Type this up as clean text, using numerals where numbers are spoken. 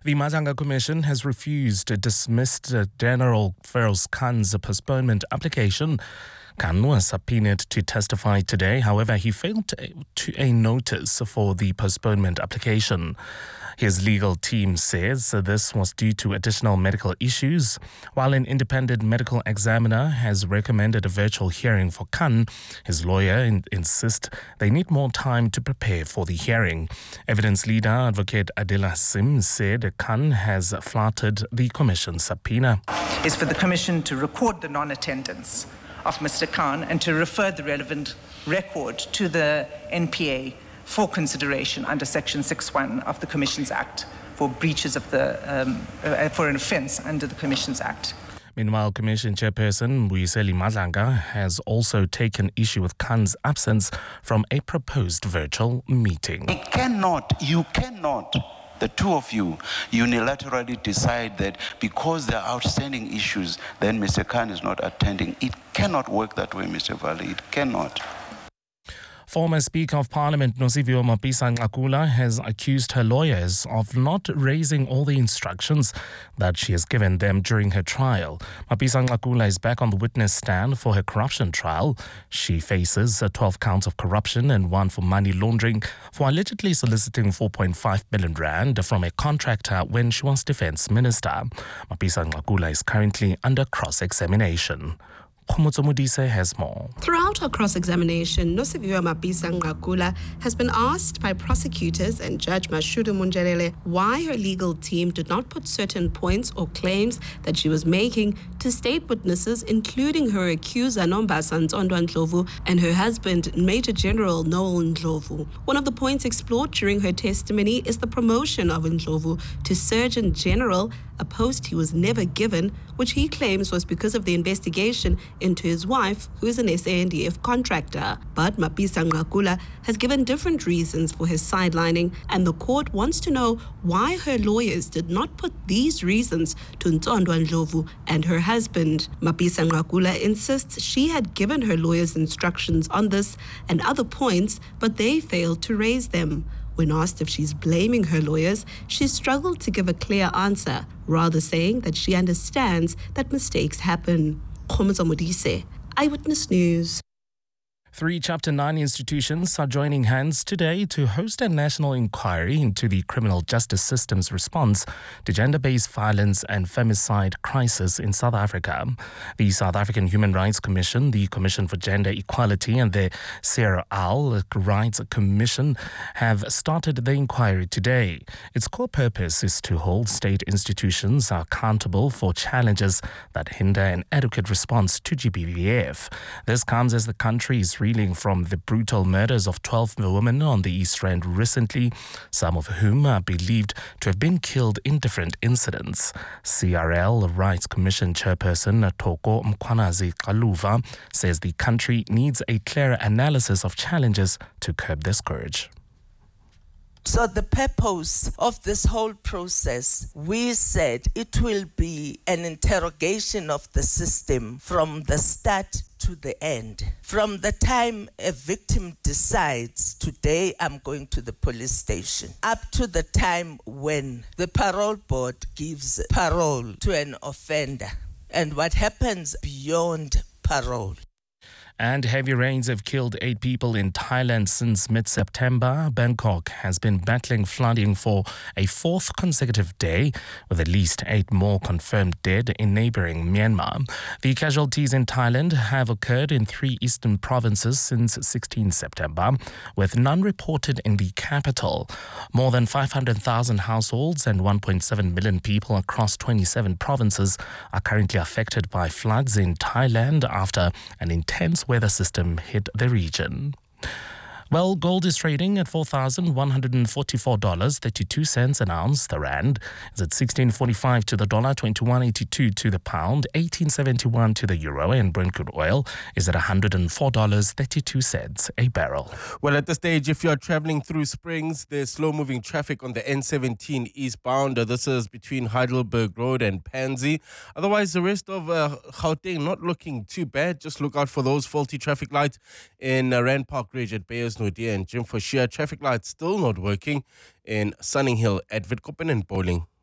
The Majanga Commission has refused to dismiss General Feroz Khan's postponement application. Khan was subpoenaed to testify today. However, he failed to a notice for the postponement application. His legal team says this was due to additional medical issues. While an independent medical examiner has recommended a virtual hearing for Khan, his lawyer insists they need more time to prepare for the hearing. Evidence leader Advocate Adela Sim said Khan has flouted the commission's subpoena. Is for the commission to record the non-attendance of Mr. Khan and to refer the relevant record to the NPA for consideration under Section 6.1 of the Commissions Act for breaches of for an offence under the Commissions Act. Meanwhile, Commission Chairperson Mbuyiseli Madlanga has also taken issue with Khan's absence from a proposed virtual meeting. You cannot, the two of you, unilaterally decide that because there are outstanding issues, then Mr. Khan is not attending. It cannot work that way, Mr. Valley. It cannot. Former Speaker of Parliament Nosiviwe Mapisa-Nqakula has accused her lawyers of not raising all the instructions that she has given them during her trial. Mapisa-Nqakula is back on the witness stand for her corruption trial. She faces 12 counts of corruption and one for money laundering for allegedly soliciting 4.5 billion rand from a contractor when she was Defence Minister. Mapisa-Nqakula is currently under cross-examination. Khomotso Modise has more. Throughout her cross-examination, Nosiviwe Mapisa-Nqakula has been asked by prosecutors and Judge Mashudu Munjalele why her legal team did not put certain points or claims that she was making to state witnesses, including her accuser Nombasa Ntondo Ndlovu and her husband Major General Noel Ndlovu. One of the points explored during her testimony is the promotion of Ndlovu to Surgeon General, a post he was never given, which he claims was because of the investigation into his wife, who is an SANDF contractor. But Mapisa-Nqakula has given different reasons for his sidelining, and the court wants to know why her lawyers did not put these reasons to Ntondo Ndlovu and her husband. Mapisa-Nqakula insists she had given her lawyers instructions on this and other points, but they failed to raise them. When asked if she's blaming her lawyers, she struggled to give a clear answer, rather saying that she understands that mistakes happen. Khomotso Modise, Eyewitness News. 3 Chapter 9 institutions are joining hands today to host a national inquiry into the criminal justice system's response to gender-based violence and femicide crisis in South Africa. The South African Human Rights Commission, the Commission for Gender Equality and the CRL Rights Commission have started the inquiry today. Its core purpose is to hold state institutions accountable for challenges that hinder an adequate response to GBVF. This comes as the country is reeling from the brutal murders of 12 women on the East Rand recently, some of whom are believed to have been killed in different incidents. CRL Rights Commission Chairperson Thoko Mkhwanazi Kaluva says the country needs a clearer analysis of challenges to curb the scourge. So the purpose of this whole process, we said it will be an interrogation of the system from the start to the end. From the time a victim decides, today I'm going to the police station, up to the time when the parole board gives parole to an offender, and what happens beyond parole. And heavy rains have killed 8 people in Thailand since mid-September. Bangkok has been battling flooding for a 4th consecutive day, with at least 8 more confirmed dead in neighboring Myanmar. The casualties in Thailand have occurred in 3 eastern provinces since 16 September, with none reported in the capital. More than 500,000 households and 1.7 million people across 27 provinces are currently affected by floods in Thailand after an intense weather system hit the region. Well, gold is trading at $4,144.32 an ounce. The rand is at 16.45 to the dollar, 21.82 to the pound, 18.71 to the euro, and Brent crude oil is at $104.32 a barrel. Well, at this stage, if you're traveling through Springs, there's slow-moving traffic on the N17 eastbound. This is between Heidelberg Road and Pansy. Otherwise, the rest of Gauteng not looking too bad. Just look out for those faulty traffic lights in Rand Park Ridge at Beyers Naudé and Jim Forshire. Traffic lights still not working in Sunninghill at Witkoppen and Bowling.